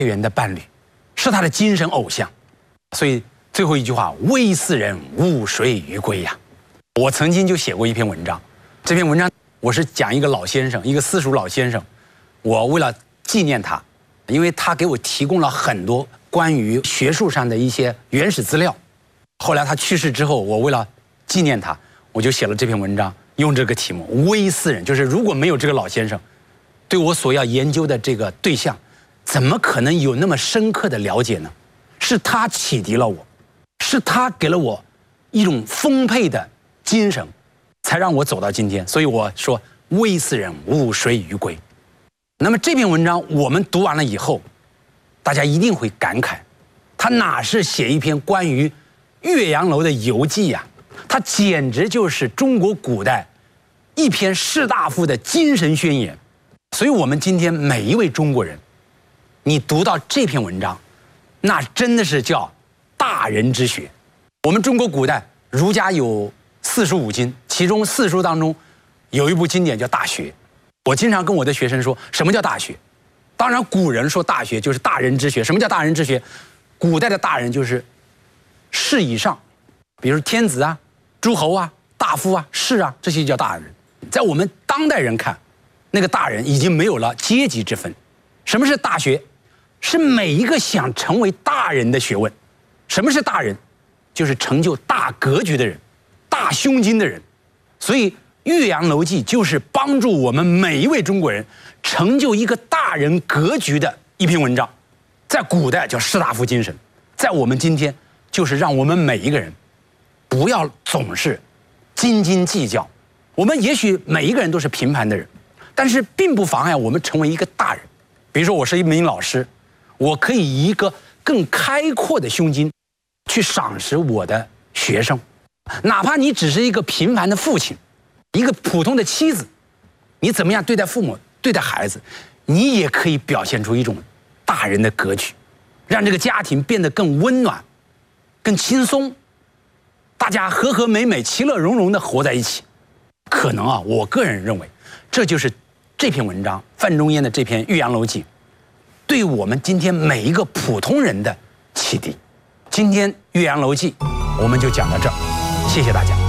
元的伴侣，是他的精神偶像。所以最后一句话，危斯人，勿随于归呀。我曾经就写过一篇文章，这篇文章我是讲一个老先生，一个私塾老先生，我为了纪念他，因为他给我提供了很多关于学术上的一些原始资料。后来他去世之后，我为了纪念他，我就写了这篇文章，用这个题目“危斯人”，就是如果没有这个老先生，对我所要研究的这个对象，怎么可能有那么深刻的了解呢？是他启迪了我，是他给了我一种丰沛的精神，才让我走到今天。所以我说“危斯人，勿随于归”。那么这篇文章我们读完了以后，大家一定会感慨，他哪是写一篇关于岳阳楼的游记呀？他简直就是中国古代一篇士大夫的精神宣言。所以我们今天每一位中国人，你读到这篇文章，那真的是叫大人之学。我们中国古代儒家有45经，其中四书当中有一部经典叫《大学》。我经常跟我的学生说，什么叫大学？当然古人说大学就是大人之学。什么叫大人之学？古代的大人就是士以上，比如天子啊、诸侯啊、大夫啊、士啊，这些叫大人。在我们当代人看，那个大人已经没有了阶级之分。什么是大学？是每一个想成为大人的学问。什么是大人？就是成就大格局的人，大胸襟的人。所以《岳阳楼记》就是帮助我们每一位中国人成就一个大人格局的一篇文章。在古代叫士大夫精神，在我们今天就是让我们每一个人不要总是斤斤计较。我们也许每一个人都是平凡的人，但是并不妨碍我们成为一个大人。比如说我是一名老师，我可以以一个更开阔的胸襟去赏识我的学生。哪怕你只是一个平凡的父亲，一个普通的妻子，你怎么样对待父母、对待孩子，你也可以表现出一种大人的格局，让这个家庭变得更温暖、更轻松，大家和和美美、其乐融融地活在一起。可能啊，我个人认为，这就是这篇文章范仲淹的这篇《岳阳楼记》对我们今天每一个普通人的启迪。今天《岳阳楼记》我们就讲到这儿，谢谢大家。